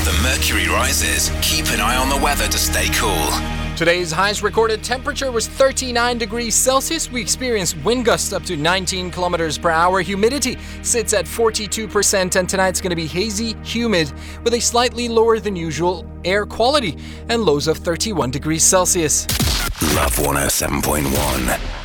the mercury rises, keep an eye on the weather to stay cool. Today's highest recorded temperature was 39 degrees Celsius. We experienced wind gusts up to 19 kilometers per hour. Humidity sits at 42%, and tonight's going to be hazy, humid, with a slightly lower than usual air quality and lows of 31 degrees Celsius. Love 107.1.